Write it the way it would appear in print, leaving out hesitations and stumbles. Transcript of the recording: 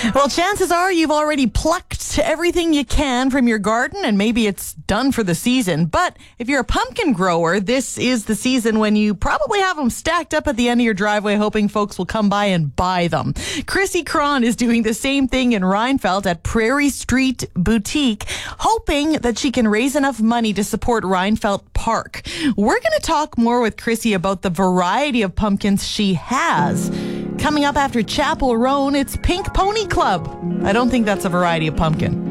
Well, chances are you've already plucked everything you can from your garden and maybe it's done for the season. But if you're a pumpkin grower, this is the season when you probably have them stacked up at the end of your driveway hoping folks will come by and buy them. Chrissy Cron is doing the same thing in Rheinfeldt at Prairie Street Boutique, hoping that she can raise enough money to support Rheinfeldt Park. We're going to talk more with Chrissy about the variety of pumpkins she has. Coming up after Chapel Roan, it's Pink Pony Club. I don't think that's a variety of pumpkin.